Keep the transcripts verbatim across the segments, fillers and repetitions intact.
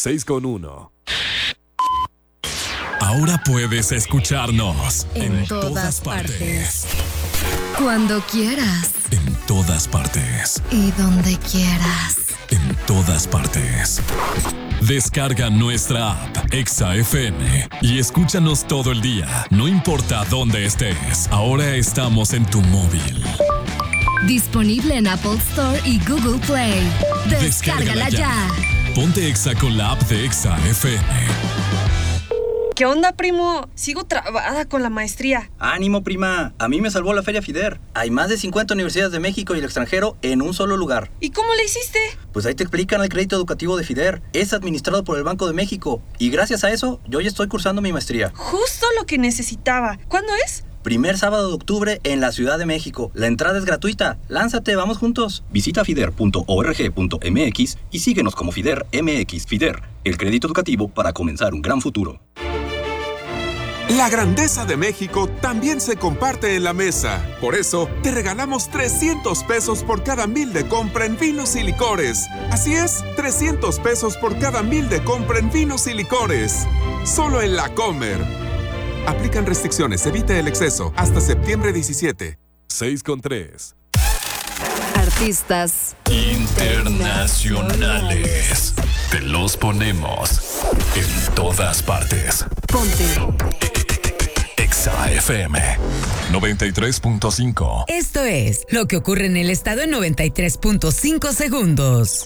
seis con uno. Ahora puedes escucharnos en, en todas, todas partes. partes. Cuando quieras. En todas partes. Y donde quieras. En todas partes. Descarga nuestra app Exa F M y escúchanos todo el día, no importa dónde estés. Ahora estamos en tu móvil. Disponible en Apple Store y Google Play. Descárgala, Descárgala ya. ya. Ponte Exa con la app de Exa F M. ¿Qué onda, primo? Sigo trabada con la maestría. ¡Ánimo, prima! A mí me salvó la Feria FIDER. Hay más de cincuenta universidades de México y el extranjero en un solo lugar. ¿Y cómo le hiciste? Pues ahí te explican el crédito educativo de FIDER. Es administrado por el Banco de México. Y gracias a eso, yo ya estoy cursando mi maestría. Justo lo que necesitaba. ¿Cuándo es? Primer sábado de octubre en la Ciudad de México. La entrada es gratuita. Lánzate, vamos juntos. Visita fider punto org punto m x y síguenos como FIDER M X. FIDER, el crédito educativo para comenzar un gran futuro. La grandeza de México también se comparte en la mesa. Por eso, te regalamos trescientos pesos por cada mil de compra en vinos y licores. Así es, trescientos pesos por cada mil de compra en vinos y licores. Solo en La Comer. Aplican restricciones, evite el exceso. Hasta septiembre diecisiete. seis con tres. Artistas internacionales. Te los ponemos en todas partes. Ponte Exa F M noventa y tres punto cinco. Esto es lo que ocurre en el estado en noventa y tres punto cinco segundos.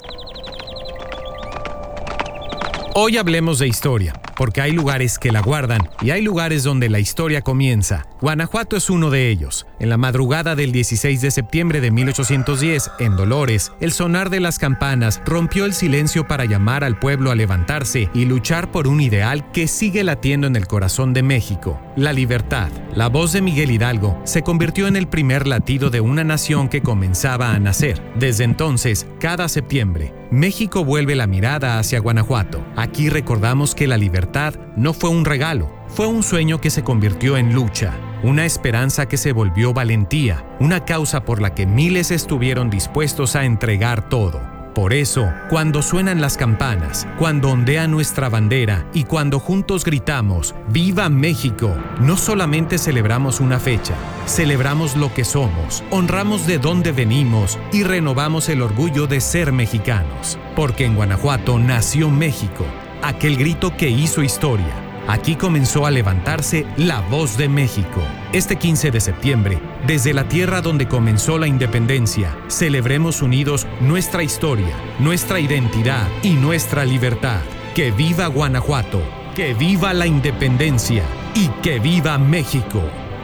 Hoy hablemos de historia, porque hay lugares que la guardan y hay lugares donde la historia comienza. Guanajuato es uno de ellos. En la madrugada del dieciséis de septiembre de mil ochocientos diez, en Dolores, el sonar de las campanas rompió el silencio para llamar al pueblo a levantarse y luchar por un ideal que sigue latiendo en el corazón de México: la libertad. La voz de Miguel Hidalgo se convirtió en el primer latido de una nación que comenzaba a nacer. Desde entonces, cada septiembre, México vuelve la mirada hacia Guanajuato. Aquí recordamos que la libertad no fue un regalo, fue un sueño que se convirtió en lucha, una esperanza que se volvió valentía, una causa por la que miles estuvieron dispuestos a entregar todo. Por eso, cuando suenan las campanas, cuando ondea nuestra bandera y cuando juntos gritamos ¡Viva México!, no solamente celebramos una fecha, celebramos lo que somos, honramos de dónde venimos y renovamos el orgullo de ser mexicanos. Porque en Guanajuato nació México, aquel grito que hizo historia. Aquí comenzó a levantarse la voz de México. Este quince de septiembre, desde la tierra donde comenzó la independencia, celebremos unidos nuestra historia, nuestra identidad y nuestra libertad. ¡Que viva Guanajuato! ¡Que viva la independencia! ¡Y que viva México!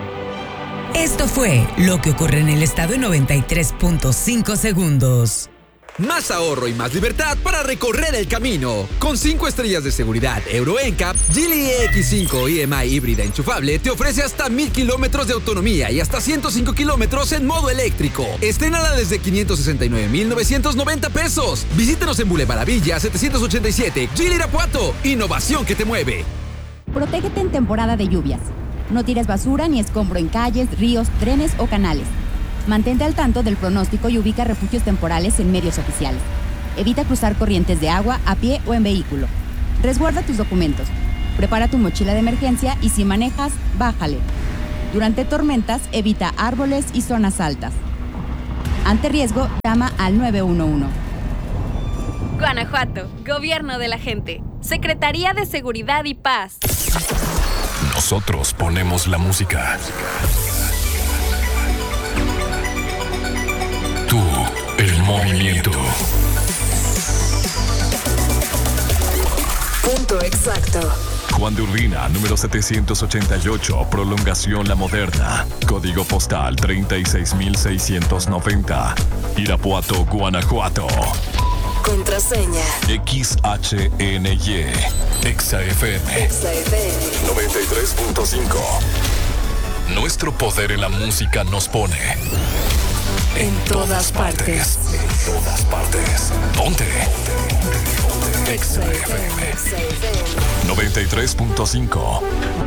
Esto fue lo que ocurre en el estado en noventa y tres punto cinco segundos. Más ahorro y más libertad para recorrer el camino. Con cinco estrellas de seguridad Euro N C A P, Geely E X cinco I M I híbrida enchufable te ofrece hasta mil kilómetros de autonomía y hasta ciento cinco kilómetros en modo eléctrico. Estrénala desde quinientos sesenta y nueve mil novecientos noventa pesos. Visítanos en Boulevard Villa setecientos ochenta y siete, Geely Irapuato. Innovación que te mueve. Protégete en temporada de lluvias. No tires basura ni escombro en calles, ríos, trenes o canales. Mantente al tanto del pronóstico y ubica refugios temporales en medios oficiales. Evita cruzar corrientes de agua a pie o en vehículo. Resguarda tus documentos. Prepara tu mochila de emergencia y si manejas, bájale. Durante tormentas, evita árboles y zonas altas. Ante riesgo, llama al nueve uno uno. Guanajuato, Gobierno de la Gente, Secretaría de Seguridad y Paz. Nosotros ponemos la música. Tú, el movimiento. Punto exacto. Juan de Urbina, número setecientos ochenta y ocho, prolongación La Moderna. Código postal treinta y seis mil seiscientos noventa. Irapuato, Guanajuato. Contraseña X H N Y. Exa F M Exa F M noventa y tres punto cinco. Nuestro poder en la música nos pone en, en todas, todas partes. partes. En todas partes. Ponte. Exa F M noventa y tres punto cinco.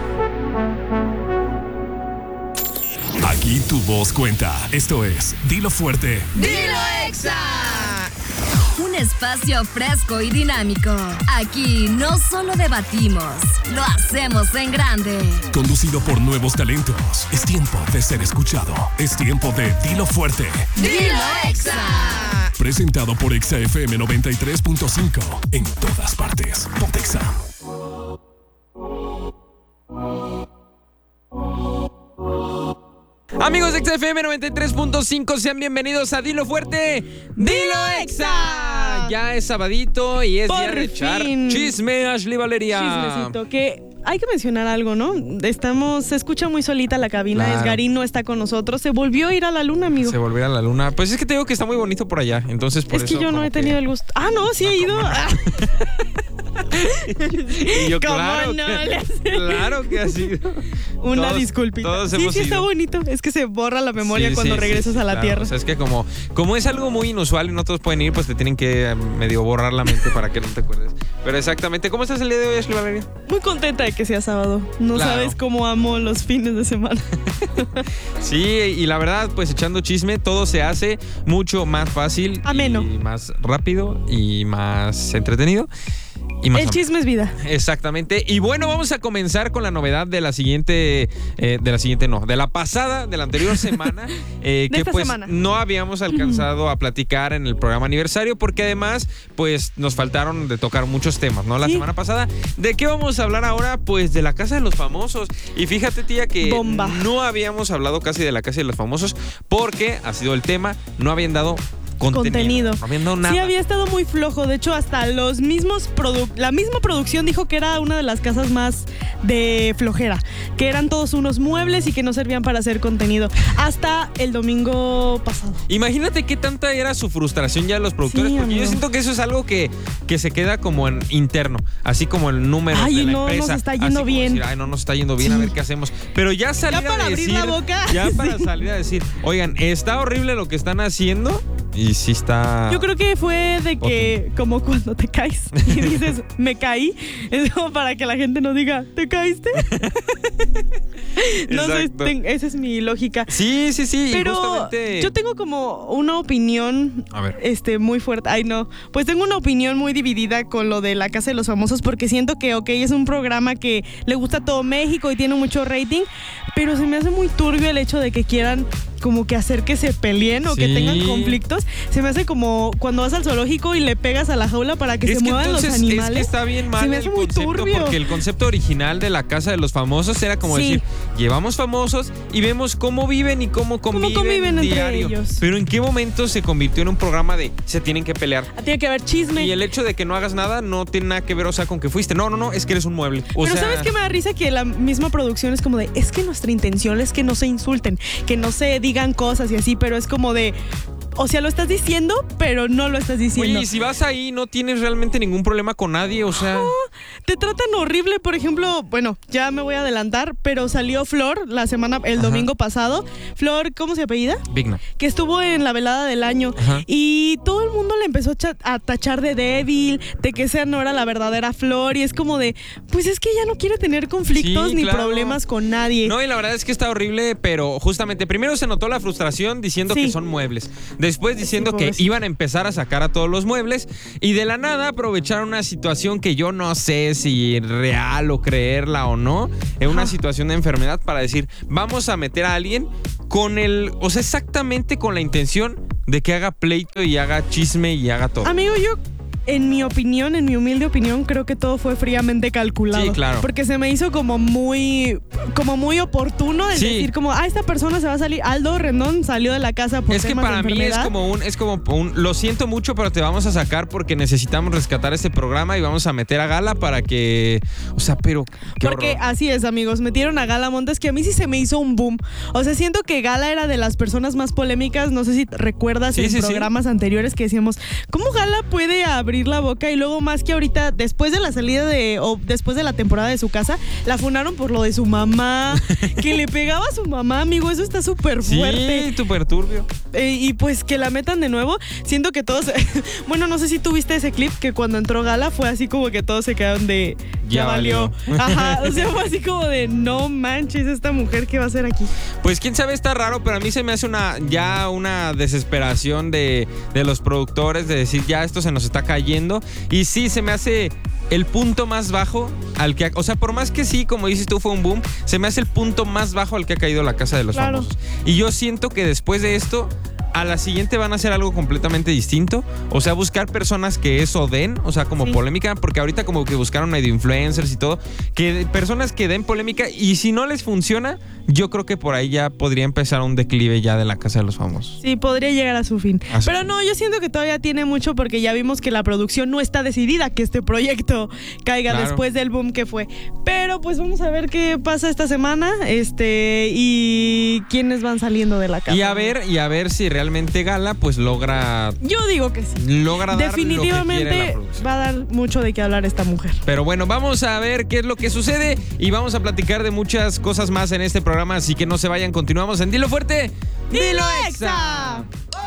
Aquí tu voz cuenta. Esto es Dilo Fuerte. ¡Dilo Exa! Una Un espacio fresco y dinámico. Aquí no solo debatimos, lo hacemos en grande. Conducido por nuevos talentos. Es tiempo de ser escuchado. Es tiempo de Dilo Fuerte. ¡Dilo Exa! Presentado por Exa F M noventa y tres punto cinco. En todas partes. Ponte Exa. Amigos de Exa F M noventa y tres punto cinco, sean bienvenidos a Dilo Fuerte, Dilo Exa. Ya es sabadito y es Por día de echar fin. chisme, Ashley Valeria. Chismecito, que hay que mencionar algo, ¿no? Estamos, se escucha muy solita la cabina, Claro. Esgarín no está con nosotros, se volvió a ir a la luna, amigo. Se volvió a la luna. Pues es que te digo que está muy bonito por allá, entonces por es eso que yo no como he tenido el gusto. Ah, no, sí he ido. Ah. Y yo, ¿Cómo claro, no que, le hace? claro que ha sido. Una Todos- disculpita. todos sí, hemos sí está ido. bonito. Es que se borra la memoria Sí, cuando sí, regresas sí, sí, a la claro. tierra. O sea, es que como, como es algo muy inusual y no todos pueden ir, pues te tienen que eh, medio borrar la mente para que no te acuerdes. Pero exactamente, ¿cómo estás el día de hoy, Ashley Valeria? Muy contenta de que sea sábado. No Claro. sabes cómo amo los fines de semana. Sí, y la verdad, pues echando chisme, todo se hace mucho más fácil. Ameno. Y más rápido y más entretenido. Y más El ameno. chisme es vida. Exactamente. Y bueno, vamos a comenzar con la novedad de la siguiente, eh, de la siguiente no, de la pasada, de la anterior semana, eh, De que esta pues semana. no habíamos alcanzado a platicar en el programa aniversario, porque además, pues nos faltaron de tocar muchos temas, ¿no? La Sí. semana pasada. ¿De qué vamos a hablar ahora? Pues de la Casa de los Famosos. Y fíjate, tía, que Bomba. no habíamos hablado casi de la Casa de los Famosos, porque ha sido el tema, no habían dado contenido. Contenido. No habían dado nada. Sí, había estado muy flojo. De hecho, hasta los mismos produ- la misma producción dijo que era una de las casas más de flojera, que eran todos unos muebles y que no servían para hacer contenido. Hasta el domingo pasado. Imagínate qué tanta era su frustración ya de los productores, Sí, porque yo amigo. siento que eso es algo que, que se queda como en interno, así como el número Ay, de la no, empresa. nos está así yendo como bien. decir, ay, no nos está yendo bien, Sí. a ver qué hacemos. Pero ya salir Ya para a abrir decir, la boca. ya para Sí. salir a decir, oigan, está horrible lo que están haciendo y sí está. Yo creo que fue de que, como cuando te caes y dices, me caí, es como para que la gente no diga, ¿te caíste? No sé, Exacto. ten- esa es mi lógica. Sí, sí, sí. y Pero justamente... yo tengo como una opinión A ver. este, muy fuerte. Ay, no. Pues tengo una opinión muy dividida con lo de la Casa de los Famosos porque siento que, ok, es un programa que le gusta a todo México y tiene mucho rating, pero se me hace muy turbio el hecho de que quieran como que hacer que se peleen o que Sí. tengan conflictos. Se me hace como cuando vas al zoológico y le pegas a la jaula para que es se que muevan entonces los animales. es que está bien mal Se me el hace muy concepto, turbio. porque el concepto original de la Casa de los Famosos era como Sí. decir, llevamos famosos y vemos cómo viven y cómo conviven, conviven entre diario. ellos. Pero ¿en qué momento se convirtió en un programa de se tienen que pelear? Ah, tiene que haber chisme. Y el hecho de que no hagas nada no tiene nada que ver, o sea, con que fuiste. No, no, no, es que eres un mueble. O Pero sea, ¿sabes qué me da risa? Que la misma producción es como de, es que nuestra intención es que no se insulten, que no se digan cosas y así, pero es como de, o sea, lo estás diciendo, pero no lo estás diciendo. Oye, y si vas ahí no tienes realmente ningún problema con nadie, o sea... Te tratan horrible, por ejemplo, bueno, ya me voy a adelantar, pero salió Flor la semana, el Ajá. domingo pasado. Flor, ¿cómo se apellida? Vigna. Que estuvo en la velada del año. Ajá. Y todo el mundo le empezó a, cha- a tachar de débil, de que esa no era la verdadera Flor. Y es como de, pues es que ella no quiere tener conflictos Sí, ni claro. problemas con nadie. No, y la verdad es que está horrible, pero justamente primero se notó la frustración diciendo Sí. que son muebles. Después diciendo Sí, que pobrecito. iban a empezar a sacar a todos los muebles. Y de la nada aprovecharon una situación que yo no sé si es real o creerla o no. En una Ajá. situación de enfermedad para decir, vamos a meter a alguien con el, o sea, exactamente con la intención de que haga pleito y haga chisme y haga todo. Amigo, yo, en mi opinión, en mi humilde opinión, creo que todo fue fríamente calculado. Sí, claro. Porque se me hizo como muy, como muy oportuno el Sí. decir como, ah, esta persona se va a salir. Aldo Rendón salió de la casa por Es que temas de para mí es enfermedad. como un, es como un, lo siento mucho, pero te vamos a sacar porque necesitamos rescatar este programa y vamos a meter a Gala para que, o sea, pero qué Porque horror. así es, amigos, metieron a Gala Montes, que a mí sí se me hizo un boom. O sea, siento que Gala era de las personas más polémicas, no sé si recuerdas Sí, en sí, sí. programas anteriores que decíamos, ¿cómo Gala puede abrir la boca? Y luego más que ahorita, después de la salida de, o después de la temporada de su casa, la funaron por lo de su mamá, que le pegaba a su mamá, amigo, eso está súper fuerte. Sí, súper turbio. Eh, y pues que la metan de nuevo, siento que todos, bueno, no sé si tuviste ese clip que cuando entró Gala fue así como que todos se quedaron de, ya valió. Ajá, o sea, fue así como de, no manches, esta mujer, ¿qué va a hacer aquí? Pues quién sabe, está raro, pero a mí se me hace una ya una desesperación de, de los productores de decir, ya esto se nos está cayendo. Y sí, se me hace el punto más bajo al que... O sea, por más que sí, como dices tú, fue un boom, se me hace el punto más bajo al que ha caído La Casa de los Claro. Famosos. Y yo siento que después de esto... A la siguiente van a hacer algo completamente distinto. O sea, buscar personas que eso den, o sea, como Sí. polémica, porque ahorita como que buscaron medio influencers y todo, que personas que den polémica, y si no les funciona, yo creo que por ahí ya podría empezar un declive ya de La Casa de los Famosos. Sí, podría llegar a su fin. A su Pero fin. no, yo siento que todavía tiene mucho porque ya vimos que la producción no está decidida que este proyecto caiga Claro. después del boom que fue. Pero pues vamos a ver qué pasa esta semana, este, y quiénes van saliendo de la casa. Y a ver, y a ver si realmente Gala pues logra Yo digo que sí. logra dar lo que quiere la Definitivamente producción. va a dar mucho de qué hablar esta mujer. Pero bueno, vamos a ver qué es lo que sucede y vamos a platicar de muchas cosas más en este programa, así que no se vayan, continuamos en Dilo Fuerte, ¡Dilo Exa!